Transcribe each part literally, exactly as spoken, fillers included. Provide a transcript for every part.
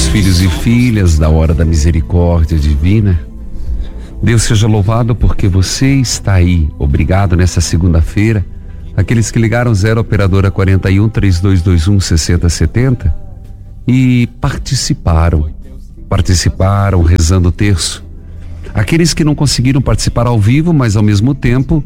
filhos e filhas da Hora da Misericórdia Divina. Deus seja louvado porque você está aí. Obrigado nessa segunda-feira. Aqueles que ligaram zero operadora quarenta e um, três dois dois um, sessenta setenta e participaram. Participaram rezando o terço. Aqueles que não conseguiram participar ao vivo, mas ao mesmo tempo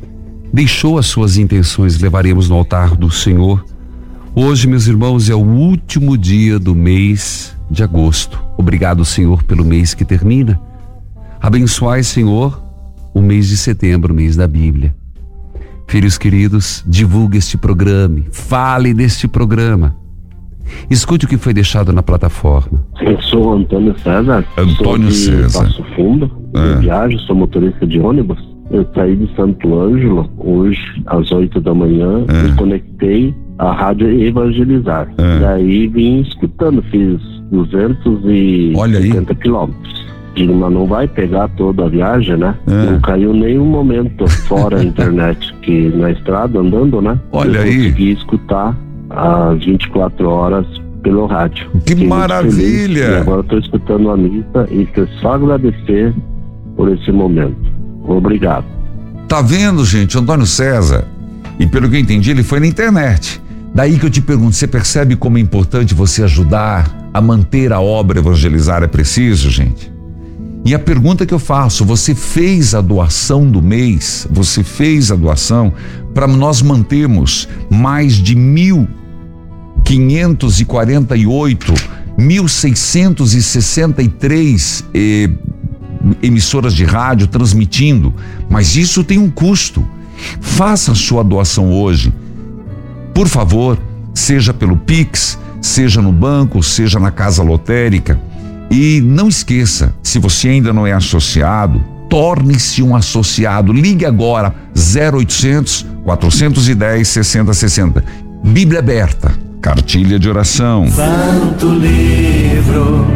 deixou as suas intenções, levaremos no altar do Senhor. Hoje, meus irmãos, é o último dia do mês de agosto. Obrigado, Senhor, pelo mês que termina. Abençoai, Senhor, o mês de setembro, o mês da Bíblia. Filhos queridos, divulgue este programa, fale deste programa. Escute o que foi deixado na plataforma. Eu sou Antônio César. Antônio sou de César. Passo Fundo, É. eu viajo, sou motorista de ônibus. Eu saí de Santo Ângelo hoje às oito da manhã É. e conectei a Rádio Evangelizar. É. Daí vim escutando, fiz duzentos e Olha aí. cinquenta quilômetros. Digo, mas não vai pegar toda a viagem, né? É. Não caiu nenhum momento fora a internet, que na estrada andando, né? Olha eu aí. consegui escutar às vinte e quatro horas pelo rádio. Que Fiquei muito maravilha! feliz. E agora estou escutando a missa e quero só agradecer por esse momento. Obrigado. Tá vendo, gente? Antônio César. E pelo que eu entendi, ele foi na internet. Daí que eu te pergunto, você percebe como é importante você ajudar a manter a obra Evangelizar é preciso, gente? E a pergunta que eu faço, você fez a doação do mês? Você fez a doação para nós mantermos mais de mil quinhentos e quarenta e oito, mil seiscentos e sessenta e três eh, emissoras de rádio transmitindo, mas isso tem um custo. Faça a sua doação hoje. Por favor, seja pelo Pix, seja no banco, seja na casa lotérica. E não esqueça, se você ainda não é associado, torne-se um associado. Ligue agora, zero oitocentos, quatrocentos e dez, sessenta sessenta. Bíblia aberta, cartilha de oração. Santo livro,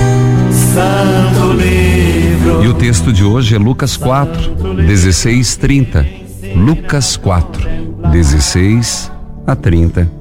Santo livro. E o texto de hoje é Lucas quatro, dezesseis, trinta. Lucas quatro, dezesseis a trinta.